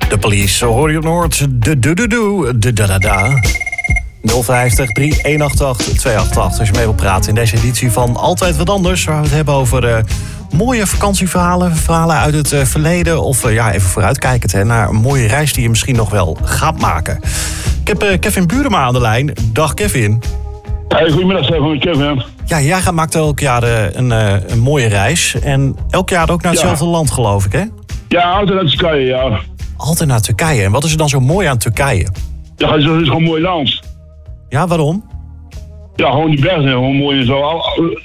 De Police, zo hoor je op Noord. De da-da-da. 050 3188 288 als je mee wil praten in deze editie van Altijd Wat Anders. Waar we het hebben over mooie vakantieverhalen, verhalen uit het verleden. Of even vooruitkijkend naar een mooie reis die je misschien nog wel gaat maken. Ik heb Kevin Burema aan de lijn. Dag Kevin. Hey, goedemiddag, Stefan. Kevin. Ja, jij maakt elk jaar een mooie reis. En elk jaar ook naar hetzelfde land, geloof ik, hè? Ja, altijd naar Turkije, ja. Altijd naar Turkije. En wat is er dan zo mooi aan Turkije? Ja, het is gewoon een mooi land. Ja, waarom? Ja, gewoon die bergen zijn gewoon mooi en zo.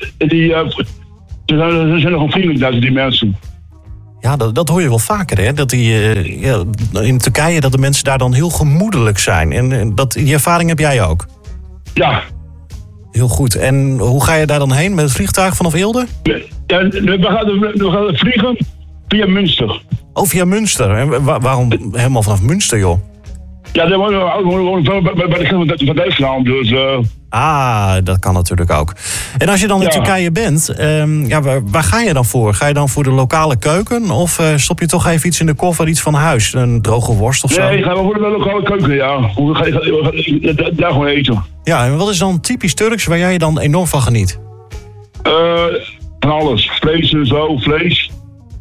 Ze zijn nog vriendelijk daar, die mensen. Ja, dat hoor je wel vaker, hè? Dat in Turkije dat de mensen daar dan heel gemoedelijk zijn. En die ervaring heb jij ook? Ja. Heel goed. En hoe ga je daar dan heen? Met het vliegtuig vanaf Eelde? Ja, we gaan vliegen via Münster. Oh, via Münster. En waarom helemaal vanaf Münster, joh? Ja, dat wonen bij de grens van Duitsland, dus... dat kan natuurlijk ook. En als je dan in Turkije bent, waar ga je dan voor? Ga je dan voor de lokale keuken? Of stop je toch even iets in de koffer, iets van huis? Een droge worst of zo? Nee, ik ga wel voor de lokale keuken, ja. Daar gewoon eten. Ja, en wat is dan typisch Turks waar jij dan enorm van geniet? Van alles. Vlees en zo, vlees.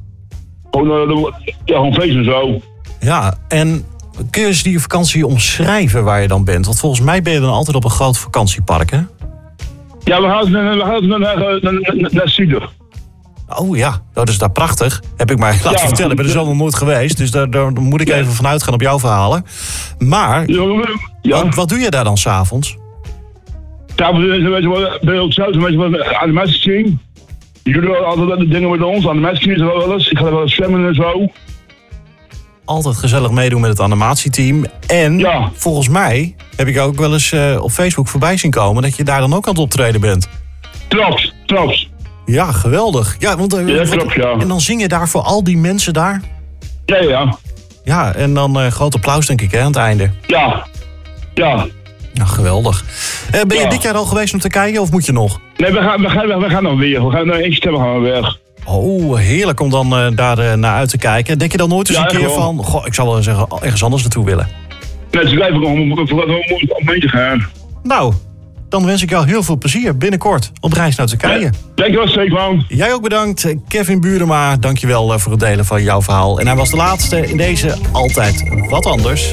Gewoon vlees en zo. Ja, en kun je eens die vakantie omschrijven waar je dan bent? Want volgens mij ben je dan altijd op een groot vakantiepark, hè? Ja, we gaan naar Zuiden. Oh ja, dat is daar prachtig. Heb ik mij laten vertellen. Ik ben er zelf nog nooit geweest. Dus daar moet ik even van uitgaan op jouw verhalen. Maar, wat doe je daar dan s'avonds? Ja, we zijn ook zelfs aan de mensen zien. Jullie doen altijd de dingen met ons. Aan de mensen zien wel eens. Ik ga er wel eens zwemmen en zo. Altijd gezellig meedoen met het animatieteam. En volgens mij heb ik ook wel eens op Facebook voorbij zien komen dat je daar dan ook aan het optreden bent. Klopt. Ja, geweldig. Ja, want, klopt, ja. En dan zing je daar voor al die mensen daar? Ja. Ja, en dan groot applaus denk ik, hè, aan het einde. Ja. Nou, geweldig. Ben je dit jaar al geweest om Turkije of moet je nog? Nee, we gaan nog weer. We gaan naar één stemmen gaan we weg. Oh, heerlijk om dan daar naar uit te kijken. Denk je dan nooit eens een keer van... Goh, ik zal wel zeggen, ergens anders naartoe willen? Nee, ze blijven gewoon om mee te gaan. Nou, dan wens ik jou heel veel plezier binnenkort op reis naar Turkije. Ja, dankjewel, Stefan. Jij ook bedankt. Kevin Burema, dankjewel voor het delen van jouw verhaal. En hij was de laatste in deze Altijd Wat Anders.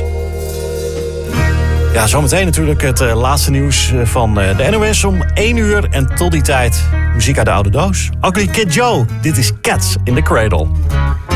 Ja, zometeen natuurlijk het laatste nieuws van de NOS om 1 uur. En tot die tijd muziek uit de oude doos. Ugly Kid Joe, dit is Cats in the Cradle.